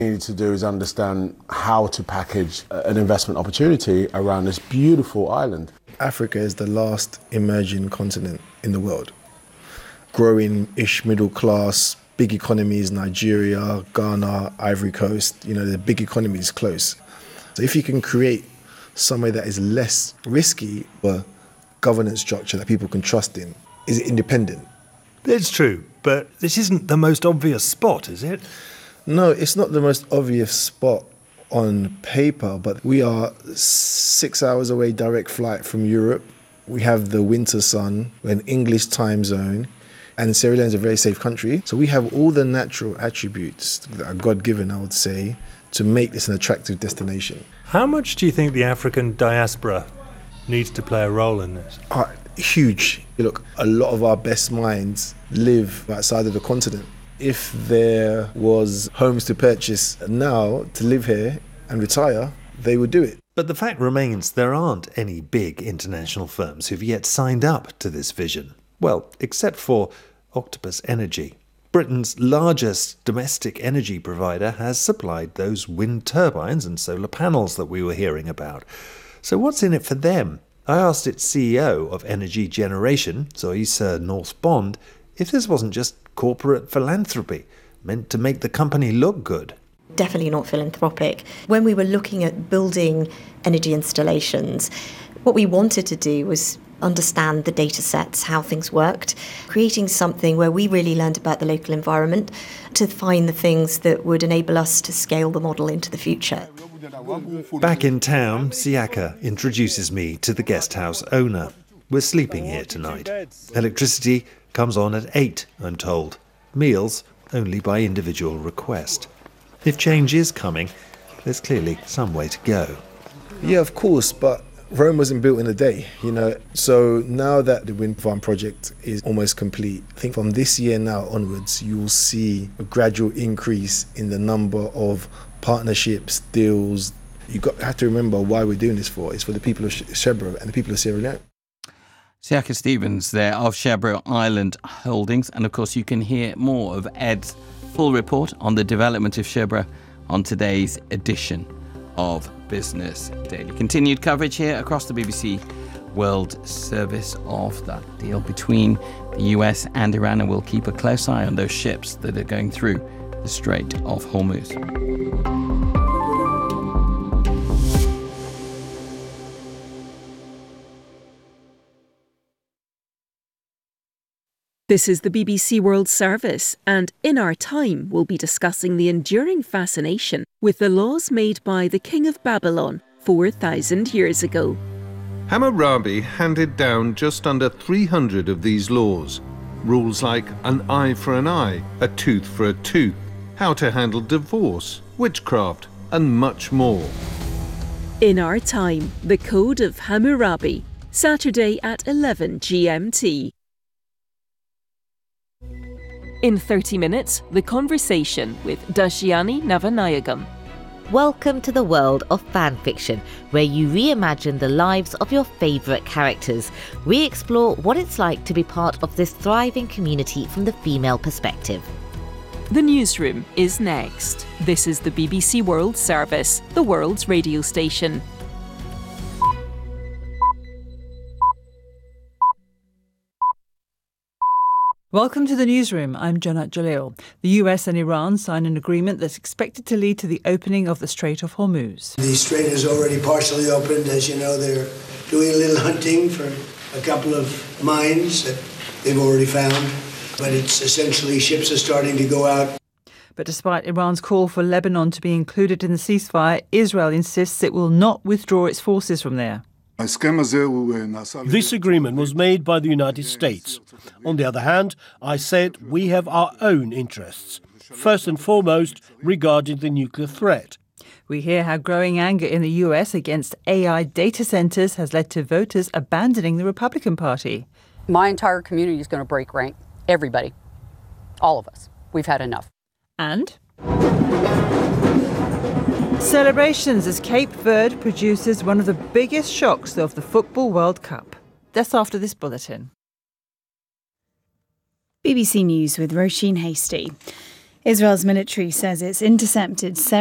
Need to do is understand how to package an investment opportunity around this beautiful island. Africa is the last emerging continent in the world. Growing-ish middle class, big economies, Nigeria, Ghana, Ivory Coast, the big economies close. So if you can create somewhere that is less risky, a governance structure that people can trust in, is independent. It's true, but this isn't the most obvious spot, is it? No, it's not the most obvious spot on paper, but we are 6 hours away direct flight from Europe. We have the winter sun, we're an English time zone, and Sierra Leone is a very safe country. So we have all the natural attributes that are God-given, I would say, to make this an attractive destination. How much do you think the African diaspora needs to play a role in this? Huge. Look, a lot of our best minds live outside of the continent. If there was homes to purchase now to live here and retire, they would do it. But the fact remains there aren't any big international firms who've yet signed up to this vision. Well, except for Octopus Energy. Britain's largest domestic energy provider has supplied those wind turbines and solar panels that we were hearing about. So what's in it for them? I asked its CEO of Energy Generation, Zoisa North Bond, if this wasn't just corporate philanthropy meant to make the company look good. Definitely not philanthropic. When we were looking at building energy installations, what we wanted to do was understand the data sets, how things worked, creating something where we really learned about the local environment to find the things that would enable us to scale the model into the future. Back in town, Siaka introduces me to the guest house owner. We're sleeping here tonight. Electricity comes on at 8, I'm told. Meals only by individual request. If change is coming, there's clearly some way to go. Yeah, of course, but Rome wasn't built in a day, So now that the wind farm project is almost complete, I think from this year now onwards, you will see a gradual increase in the number of partnerships, deals. Have to remember why we're doing this for. It's for the people of Sherbro and the people of Sierra Leone. Siaka Stevens there of Sherbro Island Holdings. And of course, you can hear more of Ed's full report on the development of Sherbro on today's edition of Business Daily. Continued coverage here across the BBC World Service of that deal between the US and Iran, and we'll keep a close eye on those ships that are going through the Strait of Hormuz. This is the BBC World Service, and in our time we'll be discussing the enduring fascination with the laws made by the King of Babylon 4,000 years ago. Hammurabi handed down just under 300 of these laws. Rules like an eye for an eye, a tooth for a tooth, how to handle divorce, witchcraft, and much more. In our time, the Code of Hammurabi, Saturday at 11 GMT. In 30 minutes, The Conversation with Dashiani Navanayagam. Welcome to the world of fan fiction, where you reimagine the lives of your favourite characters. We explore what it's like to be part of this thriving community from the female perspective. The Newsroom is next. This is the BBC World Service, the world's radio station. Welcome to the Newsroom. I'm Janat Jalil. The US and Iran sign an agreement that's expected to lead to the opening of the Strait of Hormuz. The strait is already partially opened. As you know, they're doing a little hunting for a couple of mines that they've already found. But it's essentially ships are starting to go out. But despite Iran's call for Lebanon to be included in the ceasefire, Israel insists it will not withdraw its forces from there. This agreement was made by the United States. On the other hand, I said we have our own interests, first and foremost regarding the nuclear threat. We hear how growing anger in the US against AI data centers has led to voters abandoning the Republican Party. My entire community is going to break rank. Everybody. All of us. We've had enough. And celebrations as Cape Verde produces one of the biggest shocks of the Football World Cup. That's after this bulletin. BBC News with Roisin Hasty. Israel's military says it's intercepted